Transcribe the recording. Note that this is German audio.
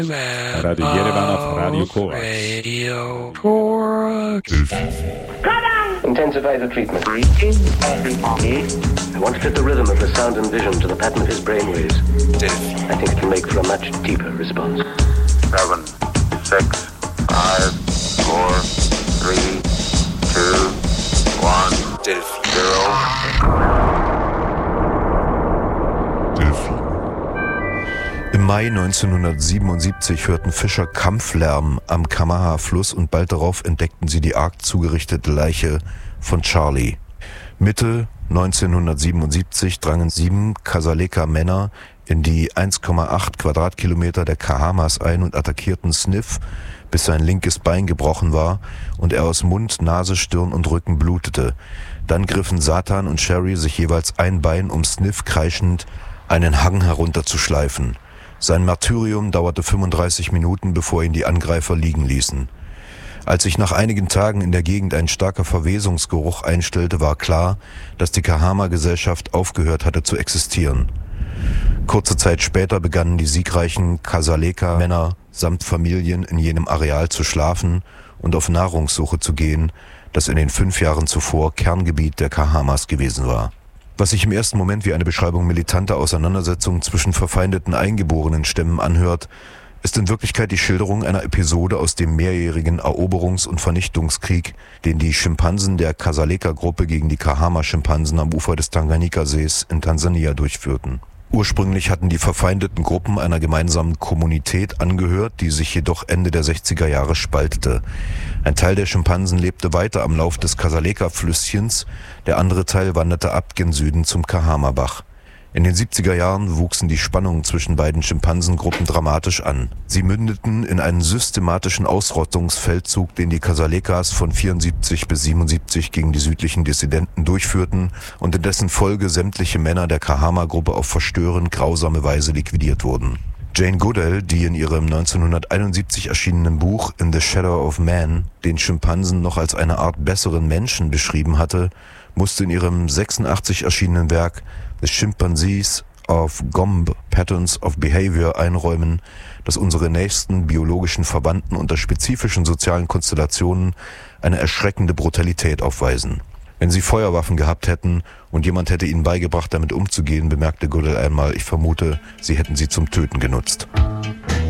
Radio Yerevan auf Radio Korax. Intensify the treatment. I want to fit the rhythm of the sound and vision to the pattern of his brainwaves. I think it will make for a much deeper response. 7, 6, 5, 4, 3, 2, 1, 0. Im Mai 1977 hörten Fischer Kampflärm am Kamaha-Fluss und bald darauf entdeckten sie die arg zugerichtete Leiche von Charlie. Mitte 1977 drangen 7 Kasaleka-Männer in die 1,8 Quadratkilometer der Kahamas ein und attackierten Sniff, bis sein linkes Bein gebrochen war und er aus Mund, Nase, Stirn und Rücken blutete. Dann griffen Satan und Sherry sich jeweils ein Bein, um Sniff kreischend einen Hang herunterzuschleifen. Sein Martyrium dauerte 35 Minuten, bevor ihn die Angreifer liegen ließen. Als sich nach einigen Tagen in der Gegend ein starker Verwesungsgeruch einstellte, war klar, dass die Kahama-Gesellschaft aufgehört hatte zu existieren. Kurze Zeit später begannen die siegreichen Kasaleka-Männer samt Familien in jenem Areal zu schlafen und auf Nahrungssuche zu gehen, das in den 5 Jahren zuvor Kerngebiet der Kahamas gewesen war. Was sich im ersten Moment wie eine Beschreibung militanter Auseinandersetzungen zwischen verfeindeten eingeborenen Stämmen anhört, ist in Wirklichkeit die Schilderung einer Episode aus dem mehrjährigen Eroberungs- und Vernichtungskrieg, den die Schimpansen der Kasaleka-Gruppe gegen die Kahama-Schimpansen am Ufer des Tanganyika-Sees in Tansania durchführten. Ursprünglich hatten die verfeindeten Gruppen einer gemeinsamen Kommunität angehört, die sich jedoch Ende der 60er Jahre spaltete. Ein Teil der Schimpansen lebte weiter am Lauf des Kasaleka-Flüsschens, der andere Teil wanderte ab gen Süden zum Kahama-Bach. In den 70er Jahren wuchsen die Spannungen zwischen beiden Schimpansengruppen dramatisch an. Sie mündeten in einen systematischen Ausrottungsfeldzug, den die Kasalekas von 74 bis 77 gegen die südlichen Dissidenten durchführten und in dessen Folge sämtliche Männer der Kahama-Gruppe auf verstörend grausame Weise liquidiert wurden. Jane Goodall, die in ihrem 1971 erschienenen Buch In the Shadow of Man den Schimpansen noch als eine Art besseren Menschen beschrieben hatte, musste in ihrem 86 erschienenen Werk The Chimpanzees of Gombe Patterns of Behavior einräumen, dass unsere nächsten biologischen Verwandten unter spezifischen sozialen Konstellationen eine erschreckende Brutalität aufweisen. Wenn sie Feuerwaffen gehabt hätten und jemand hätte ihnen beigebracht, damit umzugehen, bemerkte Goodall einmal, ich vermute, sie hätten sie zum Töten genutzt.